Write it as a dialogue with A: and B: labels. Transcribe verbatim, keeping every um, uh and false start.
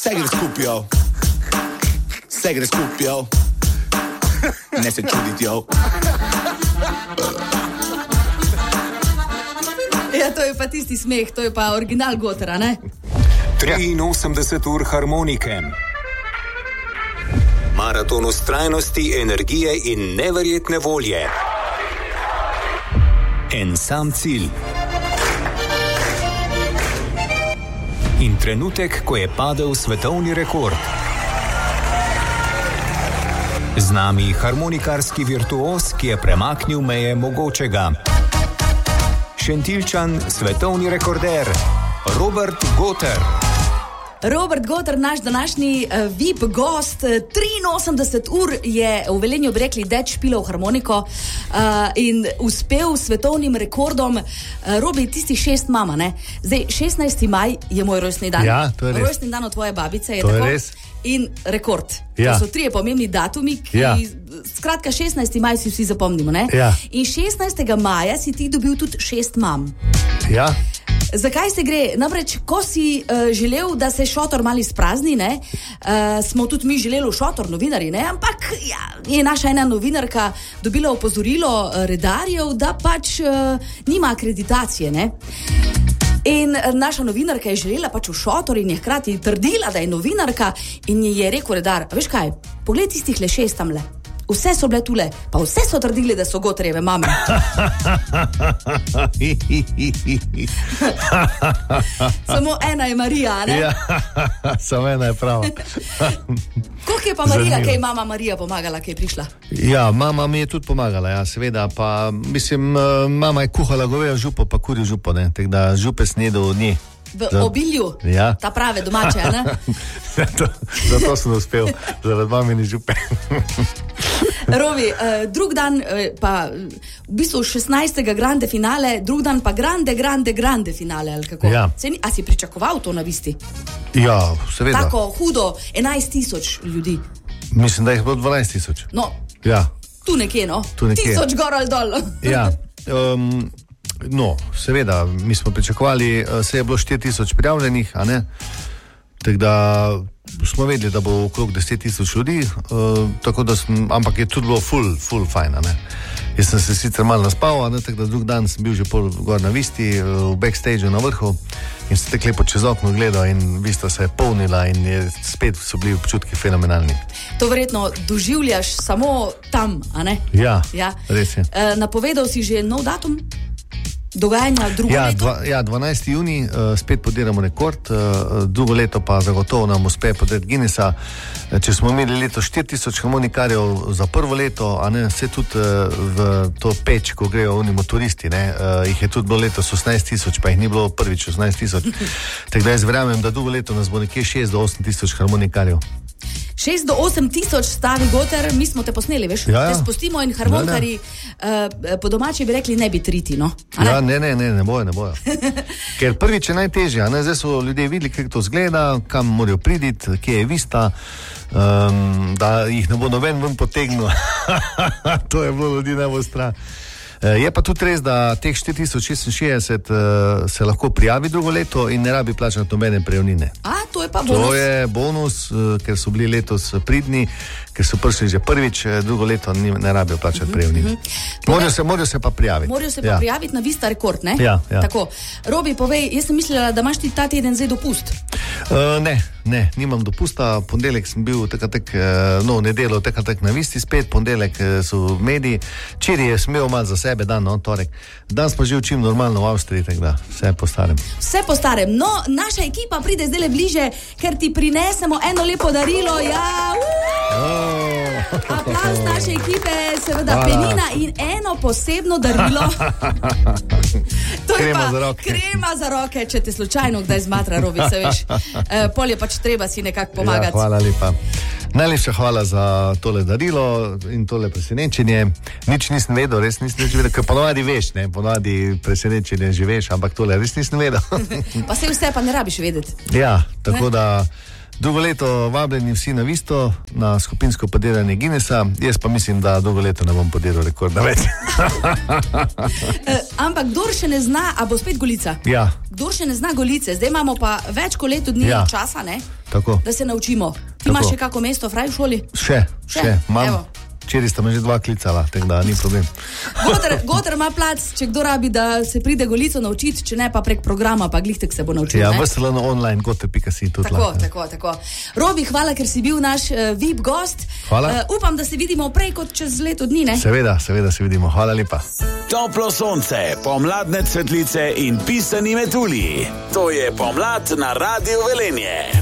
A: Vse gre skupaj, jo. Vse gre skupaj, jo. Ne se čuditi, jo.
B: Ja, to je pa tisti smeh, to je pa original Gotera, ne?
C: triinosemdeset ur harmonike. Maraton vztrajnosti, energije in neverjetne volje. En sam cilj. In trenutek, ko je padel svetovni rekord. Z nami harmonikarski virtuoz, ki je premaknil meje mogočega. Šentilčan, svetovni rekorder, Robert Goter.
B: Robert Goter, naš današnji uh, V I P gost, triinosemdeset ur je v Velenju bi rekli deč špilov harmoniko uh, in uspel s svetovnim rekordom. Uh, Robi, tisti šest mama, ne? Zdaj, šestnajsti maj je moj rojstni dan.
D: Ja, to je res.
B: Rojstni dan od tvoje babice je
D: to
B: tako.
D: Je res.
B: In rekord.
D: Ja.
B: To so trije pomembni datumi, ki,
D: ja.
B: Skratka, šestnajsti maj si vsi zapomnimo, ne?
D: Ja.
B: In šestnajstega maja si ti dobil tudi šest mam.
D: Ja.
B: Zakaj se gre? Namreč, ko si uh, želel, da se šotor malo izprazni, ne, uh, smo tudi mi želeli v šotor, novinarji, ne, ampak ja, je naša ena novinarka dobila opozorilo uh, redarjev, da pač uh, nima akreditacije, ne. In uh, naša novinarka je želela pač v šotor in je hkrati trdila, da je novinarka in je rekel redar, veš kaj, pogled tistih le šest tamle. Vse so bile tule, pa vse so trdili, da so Goterjeve mame. Samo ena je Marija, ne?
D: Ja, samo ena je prava.
B: Koliko je pa Marija, kaj je mama Marija pomagala, kaj je prišla?
D: Ja, mama mi je tudi pomagala, ja, seveda, pa mislim, mama je kuhala govejo župo, pa kurjo župo, ne, tako da župe snedo od nje.
B: V Za... obilju,
D: ja.
B: Ta prave domače, ne?
D: Zato, zato sem uspel, zaradi mamini župe.
B: Robi, eh, drug dan eh, pa v bistvu šestnajstega grande finale, drug dan pa grande, grande, grande finale, ali kako?
D: Ja.
B: Se, a si pričakoval to na Visti?
D: Ja, seveda.
B: Tako hudo, enajst tisoč ljudi.
D: Mislim, da jih bilo dvanajst tisoč.
B: No,
D: ja.
B: Tu nekje, no?
D: Tu nekje.
B: Tisoč gor ali dol.
D: Ja, um, no, seveda, mi smo pričakovali, se je bilo štiri tisoč prijavljenih, a ne? Tako da smo vedeli, da bo okrog deset tisoč ljudi, uh, tako da sem, ampak je tudi bilo full, full fajn, ne? Jaz sem se sicer malo naspal, ne? Tako da drug dan sem bil že pol gor na Visti, v backstageu na vrhu in sem tako lepo čez okno gledal in Vista se je polnila in je, spet so bili občutki fenomenalni.
B: To verjetno doživljaš samo tam, a ne?
D: Ja,
B: ja.
D: Res je.
B: Uh, napovedal si že nov datum? Dogajanja drugo
D: ja,
B: leto?
D: Dva, ja, dvanajsti junij, uh, spet podiramo rekord, uh, drugo leto pa zagotovo nam uspe podreti Guinnessa. Uh, če smo imeli leto štiri tisoč harmonikarjev za prvo leto, a ne, vse tudi uh, v to peč, ko grejo oni motoristi, ne, uh, jih je tudi bilo letos osemnajst tisoč, pa jih ni bilo prvič osemnajst tisoč. Tako da jaz verjamem, da drugo leto nas bo nekje šest do osem tisoč harmonikarjev.
B: šest do osem tisoč, stari Goter, mi smo te posneli, veš?
D: Ja, ja.
B: Te spustimo in harmonikari uh, po domači bi rekli ne bi triti, no?
D: Ne? Ja, ne, ne, ne, ne bojo, ne bojo. Ker prvič je najtežje, ne? Zdaj so ljudje videli, kako to zgleda, kam morajo priditi, kje je Vista, um, da jih ne bo noben ven potegnil. To je bilo ljudi najbolj strah. Je pa tudi res, da teh štiri tisoč šestinšestdeset uh, se lahko prijavi drugo leto in ne rabi plačati nobene prejemnine.
B: A, to je pa bonus.
D: To je bonus, uh, ker so bili letos pridni, ker so prišli že prvič, drugo leto ni, ne rabijo plačati uh-huh, prejemnine. Uh-huh. Morajo se, morajo se pa prijaviti.
B: Morajo se pa
D: ja.
B: prijaviti na Vista rekord, ne?
D: Ja, ja.
B: Tako. Robi, povej, jaz sem mislila, da imaš ti ta teden zdaj dopust.
D: Uh, ne, ne, nimam dopusta. Pondelek sem bil tekatek, uh, no, nedelo tekatek na Visti spet, pondelek uh, so mediji, včeraj je smel malo za sebe dan, no, torek. Danes pa že učim normalno v Avstriji, tako da vse po starem.
B: Vse po starem. No, naša ekipa pride zdaj le bliže, ker ti prinesemo eno lepo darilo. Ja, oh. Aplauz naše ekipe, seveda Hvala. Penina in eno posebno darilo. To je
D: krema
B: pa
D: za roke.
B: Krema za roke, če te slučajno kdaj zmatra, Robi, se veš. E, pol je pač treba si nekako pomagati.
D: Ja, hvala lepa. Najlepša hvala za tole darilo in tole presenečenje. Nič nisem vedel, res nisem vedel, ker ponovadi veš, ne, ponovadi presenečenje že veš, ampak tole res nisem vedel.
B: Pa se vse pa ne rabiš vedeti.
D: Ja, tako ne? Da drugo leto vabljeni vsi na Visto, na skupinsko podiranje Guinnessa, jaz pa mislim, da drugo leto ne bom podiral rekorda več.
B: e, ampak kdor še ne zna, a bo spet Golica?
D: Ja,
B: kdo še ne zna Golice, zdaj imamo pa več kot leto dni
D: Ja.
B: časa, ne?
D: Tako.
B: Da se naučimo. Ti
D: Tako.
B: imaš še kako mesto fraj v šoli?
D: Še, še,
B: Še?
D: imam.
B: Evo.
D: Včeraj sta me že dva klicala, tako da ni problem.
B: Godr, Godr ima plac, če kdo rabi, da se pride Golico naučiti, če ne pa prek programa, pa glihtek se bo naučil.
D: Ja,
B: ne?
D: v salonu online, gote pika si tudi
B: Tako,
D: lahko.
B: tako, tako. Robi, hvala, ker si bil naš uh, V I P gost.
D: Hvala.
B: Uh, upam, da se vidimo prej kot čez leto dni, ne?
D: Seveda, seveda se vidimo. Hvala lepa.
E: Toplo sonce, pomladne cvetlice in pisani metulji. To je pomlad na Radiu Velenje.